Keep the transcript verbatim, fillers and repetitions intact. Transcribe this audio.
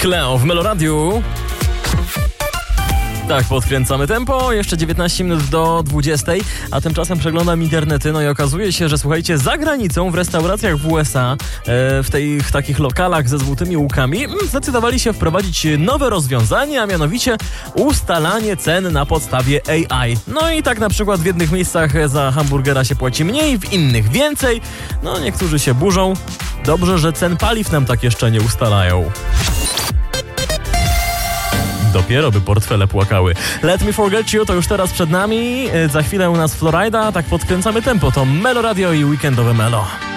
Cleo w Meloradiu. Tak, podkręcamy tempo, jeszcze dziewiętnaście minut do dwudziestej, a tymczasem przeglądam internety, no i okazuje się, że słuchajcie, za granicą, w restauracjach w U S A, e, w tych takich lokalach ze złotymi łukami, zdecydowali się wprowadzić nowe rozwiązanie, a mianowicie ustalanie cen na podstawie A I. No i tak na przykład w jednych miejscach za hamburgera się płaci mniej, w innych więcej, no niektórzy się burzą. Dobrze, że cen paliw nam tak jeszcze nie ustalają. Dopiero by portfele płakały. Let Me Forget You to już teraz przed nami. Za chwilę u nas Florida. Tak podkręcamy tempo. To Melo Radio i weekendowe Melo.